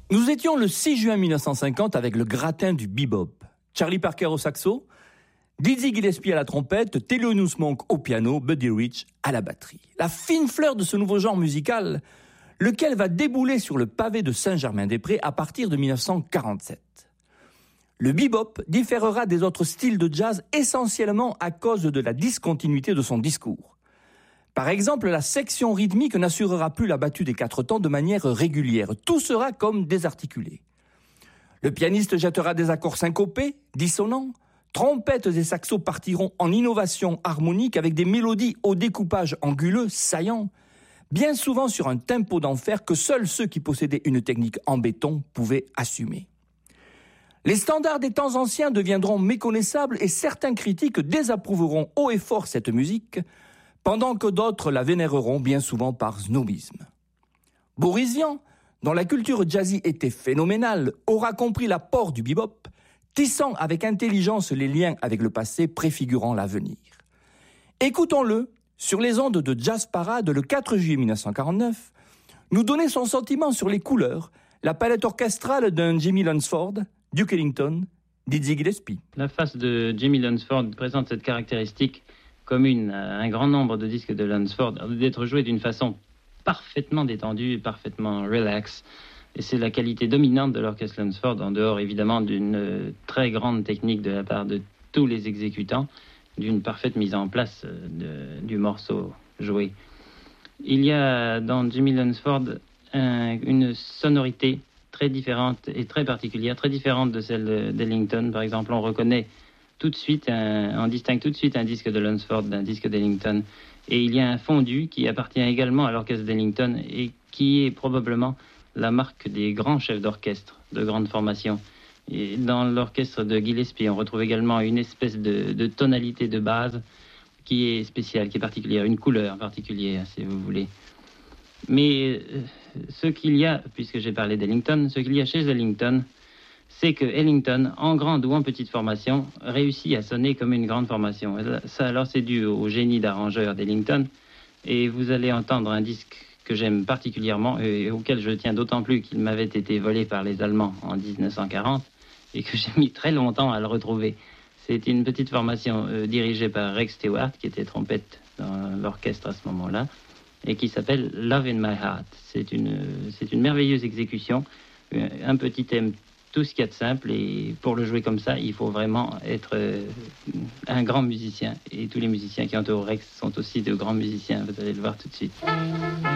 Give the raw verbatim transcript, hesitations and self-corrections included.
Nous étions le six juin mille neuf cent cinquante avec le gratin du bebop. Charlie Parker au saxo, Dizzy Gillespie à la trompette, Thelonious Monk au piano, Buddy Rich à la batterie. La fine fleur de ce nouveau genre musical, lequel va débouler sur le pavé de Saint-Germain-des-Prés à partir de mille neuf cent quarante-sept. Le bebop différera des autres styles de jazz essentiellement à cause de la discontinuité de son discours. Par exemple, la section rythmique n'assurera plus la battue des quatre temps de manière régulière. Tout sera comme désarticulé. Le pianiste jettera des accords syncopés, dissonants. Trompettes et saxos partiront en innovation harmonique avec des mélodies au découpage anguleux, saillant, bien souvent sur un tempo d'enfer que seuls ceux qui possédaient une technique en béton pouvaient assumer. Les standards des temps anciens deviendront méconnaissables et certains critiques désapprouveront haut et fort cette musique, pendant que d'autres la vénéreront bien souvent par snobisme. Boris Vian, dont la culture jazzy était phénoménale, aura compris l'apport du bebop, tissant avec intelligence les liens avec le passé préfigurant l'avenir. Écoutons-le, sur les ondes de Jazz Parade le quatre juillet mille neuf cent quarante-neuf, nous donner son sentiment sur les couleurs, la palette orchestrale d'un Jimmy Lunceford, Duke Ellington, Dizzy Gillespie. La face de Jimmy Lunceford présente cette caractéristique commune à un grand nombre de disques de Lunceford, d'être joué d'une façon parfaitement détendue, parfaitement relax. Et c'est la qualité dominante de l'orchestre Lunceford, en dehors évidemment d'une très grande technique de la part de tous les exécutants, d'une parfaite mise en place de, du morceau joué. Il y a dans Jimmy Lunceford un, une sonorité très différente et très particulière, très différente de celle d'Ellington. Par exemple, on reconnaît tout de suite, un, on distingue tout de suite un disque de Lunceford d'un disque d'Ellington. Et il y a un fondu qui appartient également à l'orchestre d'Ellington et qui est probablement la marque des grands chefs d'orchestre de grande formation. Et dans l'orchestre de Gillespie, on retrouve également une espèce de, de tonalité de base qui est spéciale, qui est particulière, une couleur particulière, si vous voulez. Mais euh, ce qu'il y a, puisque j'ai parlé d'Ellington, ce qu'il y a chez Ellington, c'est que Ellington, en grande ou en petite formation, réussit à sonner comme une grande formation. Et ça, alors, c'est dû au génie d'arrangeur d'Ellington. Et vous allez entendre un disque que j'aime particulièrement et auquel je tiens d'autant plus qu'il m'avait été volé par les Allemands en dix-neuf cent quarante et que j'ai mis très longtemps à le retrouver. C'est une petite formation euh, dirigée par Rex Stewart, qui était trompette dans l'orchestre à ce moment-là, et qui s'appelle Love in My Heart. C'est une, c'est une merveilleuse exécution, un petit thème tout ce qu'il y a de simple, et pour le jouer comme ça, il faut vraiment être euh, un grand musicien, et tous les musiciens qui entourent Rex sont aussi de grands musiciens, vous allez le voir tout de suite.